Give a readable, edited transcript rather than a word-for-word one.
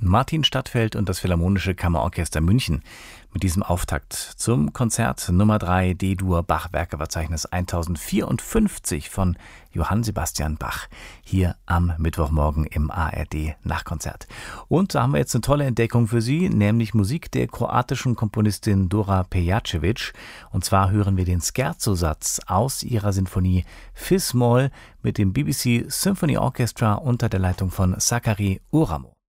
Martin Stadtfeld und das Philharmonische Kammerorchester München mit diesem Auftakt zum Konzert Nummer 3 D-Dur Bach-Werkeverzeichnis 1054 von Johann Sebastian Bach hier am Mittwochmorgen im ARD Nachkonzert. Und da haben wir jetzt eine tolle Entdeckung für Sie, nämlich Musik der kroatischen Komponistin Dora Pejacevic. Und zwar hören wir den Scherzo-Satz aus ihrer Sinfonie Fis-Moll mit dem BBC Symphony Orchestra unter der Leitung von Sakari Uramo.